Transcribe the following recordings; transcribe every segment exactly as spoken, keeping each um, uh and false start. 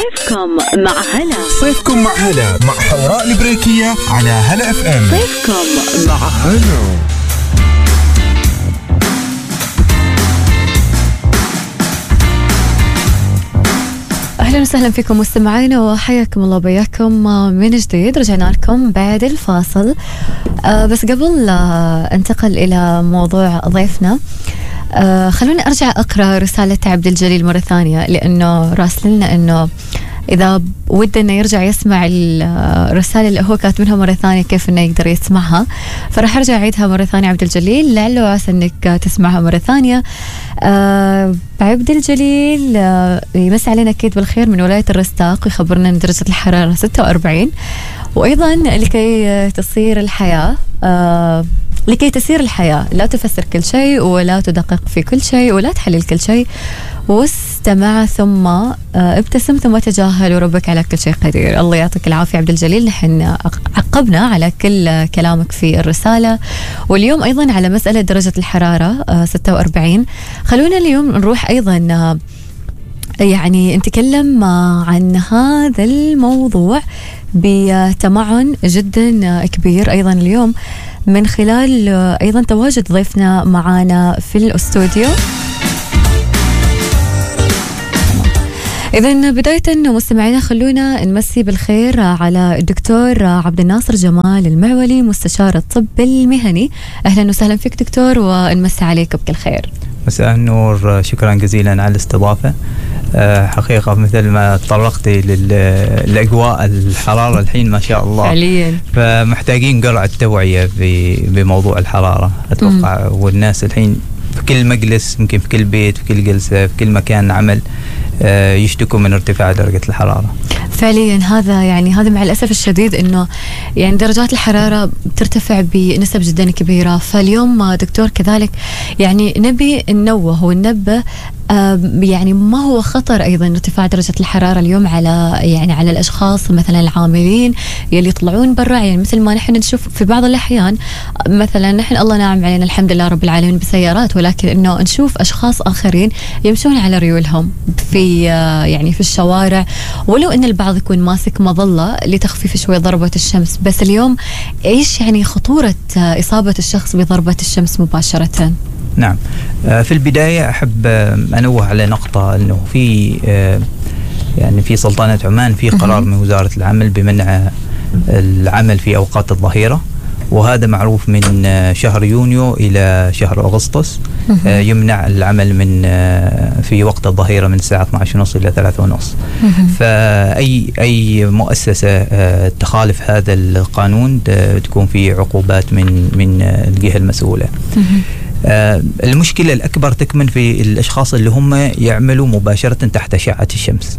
صيفكم مع هلا. صيفكم مع هلا مع حوراء البريكية على هلا اف ام. صيفكم مع هلا. أهلا وسهلا فيكم مستمعين وحياكم الله بياكم من جديد. رجعنا لكم بعد الفاصل. أه بس قبل أه انتقل إلى موضوع ضيفنا، أه خلوني أرجع أقرأ رسالة عبد الجليل مرة ثانية، لأنه راسلنا أنه إذا ودنا يرجع يسمع الرسالة اللي هو كاتبينها مرة ثانية كيف إنه يقدر يسمعها، فراح أرجع أعيدها مرة ثانية. عبد الجليل لعله عسى إنك تسمعها مرة ثانية. آه عبد الجليل آه يمس علينا أكيد بالخير من ولاية الرستاق، ويخبرنا أن درجة الحرارة ستة وأربعين. وأيضا لكي تصير الحياة آه لكي تسير الحياة لا تفسر كل شيء ولا تدقق في كل شيء ولا تحلل كل شيء، واستمع ثم ابتسم ثم تجاهل وربك على كل شيء قدير. الله يعطيك العافية عبد الجليل، نحن عقبنا على كل كلامك في الرسالة. واليوم أيضا على مسألة درجة الحرارة ستة وأربعين، خلونا اليوم نروح أيضا يعني نتكلم عن هذا الموضوع بتمعن جدا كبير أيضا اليوم من خلال أيضا تواجد ضيفنا معانا في الاستوديو. إذن بداية مستمعينا خلونا نمسي بالخير على الدكتور عبد الناصر جمال المعولي، مستشار الطب المهني. أهلا وسهلا فيك دكتور، ونمسي عليك بكل خير. مساء النور، شكرا جزيلا على الاستضافة. حقيقة مثل ما تطرقتي للأجواء الحرارة الحين ما شاء الله فعليا، فمحتاجين جرعة توعية بموضوع الحرارة أتوقع. م. والناس الحين في كل مجلس، يمكن في كل بيت، في كل جلسة، في كل مكان عمل يشتكوا من ارتفاع درجة الحرارة. فعليا هذا يعني هذا مع الأسف الشديد أنه يعني درجات الحرارة بترتفع بنسب جدا كبيرة. فاليوم دكتور كذلك يعني نبي ننوه وننبه يعني ما هو خطر أيضا ارتفاع درجة الحرارة اليوم على يعني على الأشخاص مثلا العاملين يلي يطلعون برا. يعني مثل ما نحن نشوف في بعض الأحيان مثلا نحن الله نعم علينا الحمد لله رب العالمين بسيارات، ولكن إنه نشوف أشخاص آخرين يمشون على ريولهم في يعني في الشوارع، ولو إن البعض يكون ماسك مظلة لتخفيف شوي ضربة الشمس. بس اليوم إيش يعني خطورة إصابة الشخص بضربة الشمس مباشرة؟ نعم، في البداية أحب أنوه على نقطة، أنه في يعني في سلطنة عمان في قرار من وزارة العمل بمنع العمل في أوقات الظهيرة، وهذا معروف من شهر يونيو إلى شهر أغسطس. يمنع العمل من في وقت الظهيرة من الساعة اثني عشر ونص إلى ثلاثة ونص. فأي أي مؤسسة تخالف هذا القانون تكون في عقوبات من من الجهة المسؤولة. آه المشكلة الأكبر تكمن في الأشخاص اللي هم يعملوا مباشرة تحت أشعة الشمس.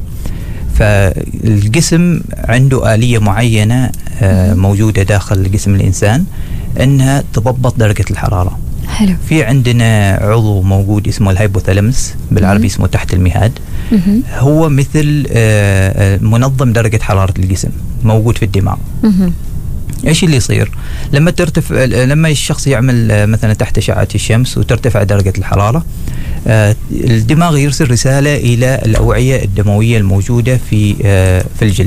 فالجسم عنده آلية معينة آه موجودة داخل جسم الإنسان أنها تضبط درجة الحرارة. حلو. في عندنا عضو موجود اسمه الهايبوثالاموس، بالعربي اسمه تحت المهاد. هو مثل آه منظم درجة حرارة الجسم، موجود في الدماغ. ايش اللي يصير لما ترتفع لما الشخص يعمل مثلا تحت اشعة الشمس وترتفع درجة الحرارة؟ آه الدماغ يرسل رسالة الى الأوعية الدموية الموجودة في آه في الجلد،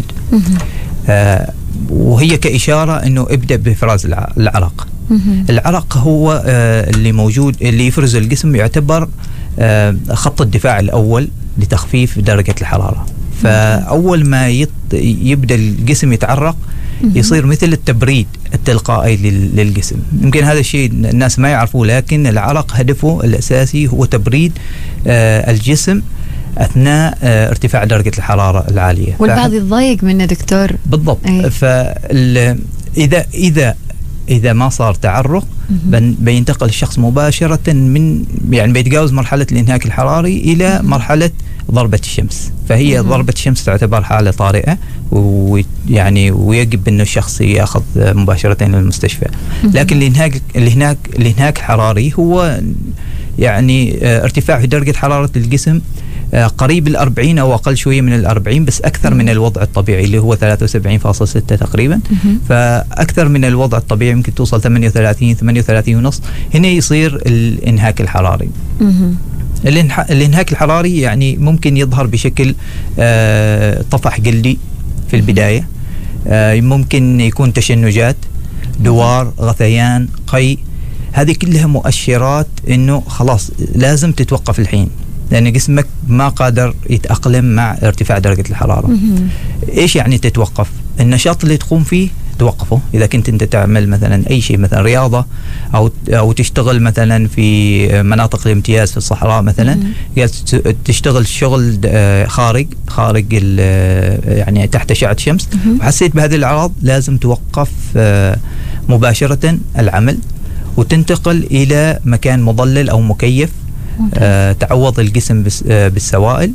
آه وهي كإشارة انه ابدأ بإفراز العرق. العرق هو آه اللي موجود اللي يفرز الجسم، يعتبر آه خط الدفاع الأول لتخفيف درجة الحرارة. فأول ما يبدأ الجسم يتعرق يصير مثل التبريد التلقائي للجسم. يمكن هذا الشيء الناس ما يعرفوه، لكن العرق هدفه الأساسي هو تبريد آه الجسم أثناء آه ارتفاع درجة الحرارة العالية. والبعض يتضايق منه دكتور. بالضبط. فإذا إذا إذا ما صار تعرق بينتقل الشخص مباشرة من يعني بيتجاوز مرحلة الانهاك الحراري إلى مرحلة ضربة الشمس. فهي مم. ضربة الشمس تعتبر حالة طارئة، ويعني ويجب أن الشخص يأخذ مباشرة للمستشفى. لكن الانهاك الانهاك الانهاك الحراري هو يعني ارتفاع في درجة حرارة الجسم قريب الأربعين أو أقل شوية من الأربعين، بس أكثر من الوضع الطبيعي اللي هو ثلاثة وسبعين فاصلة ستة تقريبا. فأكثر من الوضع الطبيعي ممكن توصل ثمانية وثلاثين ثمانية وثلاثين ونص. هنا يصير الانهاك الحراري. الانهاك الحراري يعني ممكن يظهر بشكل آه طفح جلدي في البداية، آه ممكن يكون تشنجات، دوار، غثيان، قي. هذه كلها مؤشرات انه خلاص لازم تتوقف الحين، لان جسمك ما قادر يتأقلم مع ارتفاع درجة الحرارة. ايش يعني تتوقف؟ النشاط اللي تقوم فيه توقفه. اذا كنت انت تعمل مثلا اي شيء مثلا رياضه او او تشتغل مثلا في مناطق الامتياز في الصحراء مثلا، تشتغل شغل خارج خارج يعني تحت اشعه شمس، وحسيت بهذه الاعراض، لازم توقف مباشره العمل وتنتقل الى مكان مظلل او مكيف، تعوض الجسم بالسوائل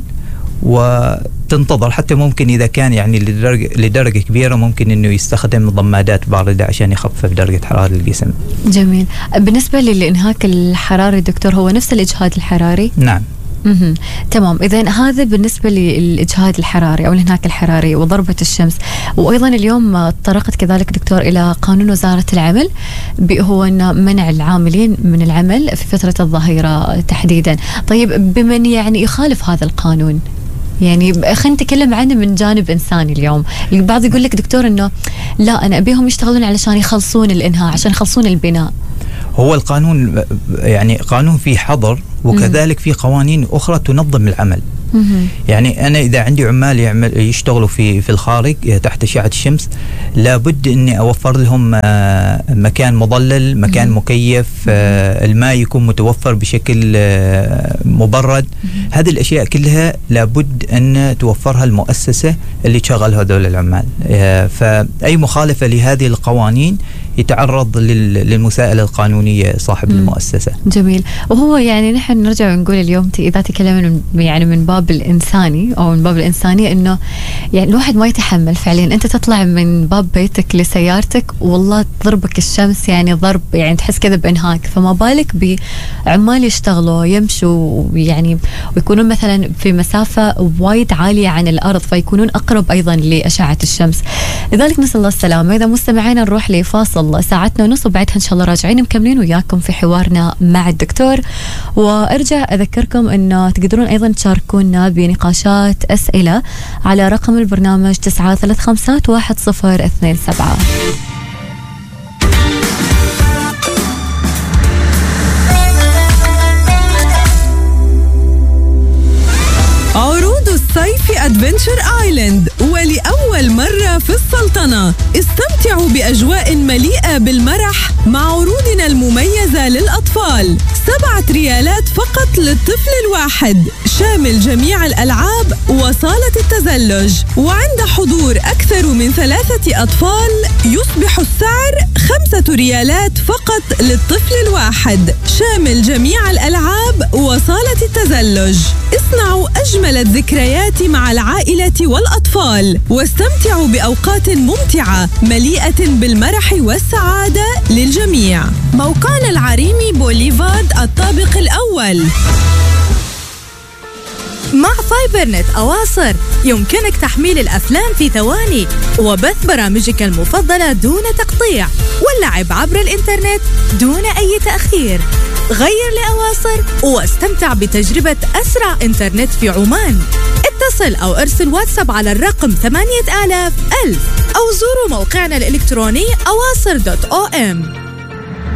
وتنتظر. حتى ممكن إذا كان يعني لدرجة, لدرجة كبيرة ممكن إنه يستخدم ضمادات باردة عشان يخفف درجة حرارة الجسم. جميل. بالنسبة للإنهاك الحراري دكتور، هو نفس الإجهاد الحراري؟ نعم. مهم. تمام. إذن هذا بالنسبة للإجهاد الحراري أو الإنهاك الحراري وضربة الشمس. وأيضا اليوم طرقت كذلك دكتور إلى قانون وزارة العمل، هو أن منع العاملين من العمل في فترة الظهيرة تحديدا. طيب بمن يعني يخالف هذا القانون؟ يعني خلينا نتكلم عنه من جانب إنساني. اليوم البعض يقول لك دكتور أنه لا، أنا أبيهم يشتغلون علشان يخلصون الإنهاء، عشان يخلصون البناء. هو القانون يعني قانون فيه حظر، وكذلك في قوانين أخرى تنظم العمل. يعني أنا إذا عندي عمال يعمل يشتغلوا في في الخارج تحت أشعة الشمس، لابد إني أوفر لهم مكان مظلل، مكان مكيف، الماء يكون متوفر بشكل مبرد. هذه الأشياء كلها لابد أن توفرها المؤسسة اللي تشغل هذول العمال. فأي مخالفة لهذه القوانين يتعرض للمساءلة القانونية صاحب مم. المؤسسة. جميل. وهو يعني نحن نرجع ونقول اليوم إذا تكلمنا يعني من باب الإنساني أو من باب الإنسانية، إنه يعني الواحد ما يتحمل فعليا أنت تطلع من باب بيتك لسيارتك والله تضربك الشمس، يعني ضرب يعني تحس كذا بإنهاك، فما بالك بعمال يشتغلوا يمشوا يعني ويكونون مثلا في مسافة وايد عالية عن الأرض، فيكونون أقرب أيضا لأشعة الشمس. لذلك نسأل الله السلامة. إذا مستمعينا نروح لفاصل ساعتنا ونص، وبعدها إن شاء الله راجعين مكملين وياكم في حوارنا مع الدكتور. وأرجع أذكركم أنه تقدرون أيضا تشاركونا بنقاشات أسئلة على رقم البرنامج تسعة ثلاث خمسات واحد صفر اثنين سبعة. عروض الصيف أدفنتشر آيلاند، ولأول مرة في السلطنة استمتعوا بأجواء مليئة بالمرح مع عروضنا المميزة للأطفال. سبعة ريالات فقط للطفل الواحد، شامل جميع الألعاب وصالة التزلج. وعند حضور أكثر من ثلاثة أطفال يصبح السعر خمسة ريالات فقط للطفل الواحد، شامل جميع الألعاب وصالة التزلج. اصنعوا أجمل الذكريات مع العائلة والأطفال، واستمتعوا بأوقات ممتعة مليئة بالمرح والسعادة للجميع. موقعنا العريمي بوليفارد الطابق الأول. مع فايبرنت أواصر يمكنك تحميل الأفلام في ثواني وبث برامجك المفضلة دون تقطيع، واللعب عبر الإنترنت دون أي تأخير. غير لأواصر واستمتع بتجربة أسرع إنترنت في عمان. اتصل أو ارسل واتساب على الرقم ثمانية آلاف ألف أو زوروا موقعنا الإلكتروني أواصر دوت أو إم.